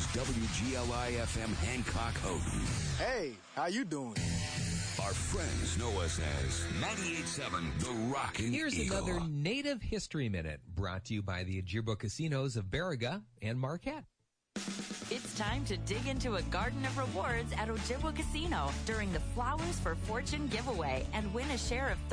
WGLI-FM Hancock Houghton. Hey, how you doing? Our friends know us as 98.7 The Rockin' Here's Eagle. another Native History Minute brought to you by the Ojibwa Casinos of Baraga and Marquette. It's time to dig into a garden of rewards at Ojibwa Casino during the Flowers for Fortune giveaway and win a share of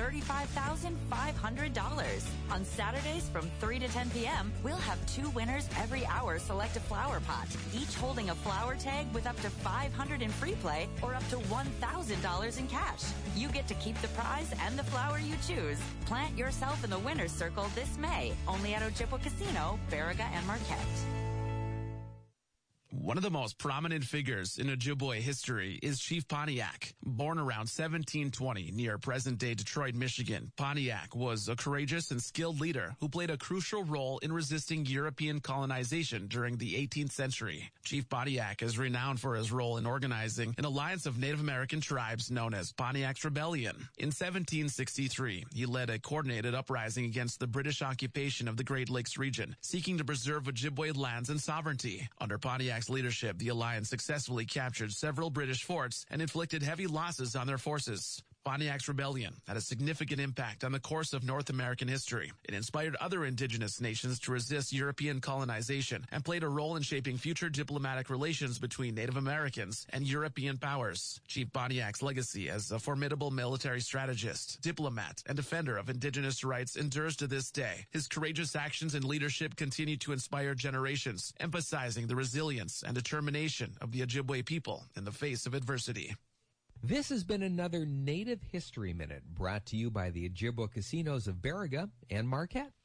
$35,500. On Saturdays from 3 to 10 p.m., we'll have 2 winners every hour select a flower pot, each holding a flower tag with up to $500 in free play or up to $1,000 in cash. You get to keep the prize and the flower you choose. Plant yourself in the winner's circle this May, only at Ojibwa Casino, Baraga and Marquette. One of the most prominent figures in Ojibwe history is Chief Pontiac. Born around 1720 near present-day Detroit, Michigan, Pontiac was a courageous and skilled leader who played a crucial role in resisting European colonization during the 18th century. Chief Pontiac is renowned for his role in organizing an alliance of Native American tribes known as Pontiac's Rebellion. In 1763, he led a coordinated uprising against the British occupation of the Great Lakes region, seeking to preserve Ojibwe lands and sovereignty. Under Pontiac's leadership, the alliance successfully captured several British forts and inflicted heavy losses on their forces. Pontiac's Rebellion had a significant impact on the course of North American history. It inspired other indigenous nations to resist European colonization and played a role in shaping future diplomatic relations between Native Americans and European powers. Chief Pontiac's legacy as a formidable military strategist, diplomat, and defender of indigenous rights endures to this day. His courageous actions and leadership continue to inspire generations, emphasizing the resilience and determination of the Ojibwe people in the face of adversity. This has been another Native History Minute brought to you by the Ojibwa Casinos of Baraga and Marquette.